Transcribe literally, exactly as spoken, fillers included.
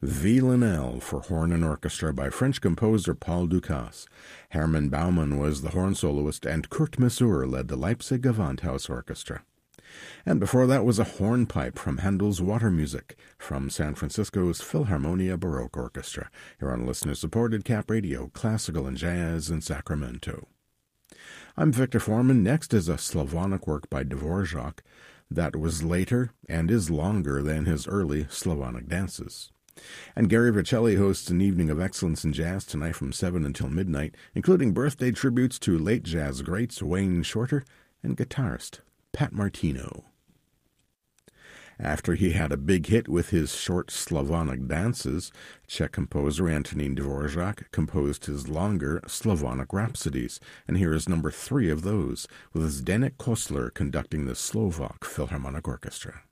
Villanelle for horn and orchestra by French composer Paul Dukas. Hermann Baumann was the horn soloist, and Kurt Masur led the Leipzig Gewandhaus Orchestra. And before that was a hornpipe from Handel's Water Music from San Francisco's Philharmonia Baroque Orchestra, here on listener-supported Cap Radio, Classical and Jazz in Sacramento. I'm Victor Foreman. Next is a Slavonic work by Dvorak that was later and is longer than his early Slavonic dances. And Gary Vicelli hosts an evening of excellence in jazz tonight from seven until midnight, including birthday tributes to late jazz greats Wayne Shorter and guitarist Pat Martino. After he had a big hit with his short Slavonic dances, Czech composer Antonín Dvorak composed his longer Slavonic rhapsodies, and here is number three of those, with Zdeněk Kostler conducting the Slovak Philharmonic Orchestra.